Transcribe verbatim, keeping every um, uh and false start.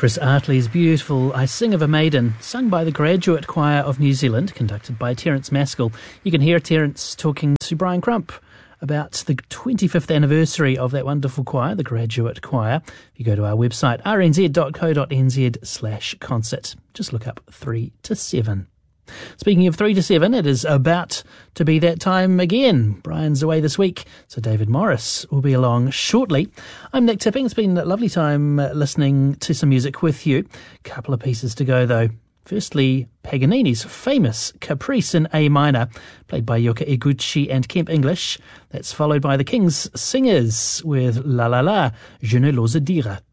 Chris Artley's beautiful I Sing of a Maiden, sung by the Graduate Choir of New Zealand, conducted by Terence Maskell. You can hear Terence talking to Brian Crump about the twenty-fifth anniversary of that wonderful choir, the Graduate Choir. If you go to our website, r n z dot co dot n z slash concert, just look up three to seven. Speaking of three to seven, it is about to be that time again. Brian's away this week, so David Morris will be along shortly. I'm Nick Tipping. It's been a lovely time listening to some music with you. Couple of pieces to go, though. Firstly, Paganini's famous Caprice in A minor, played by Yuka Eguchi and Kemp English. That's followed by the King's Singers with La La La, Je ne l'ose dire.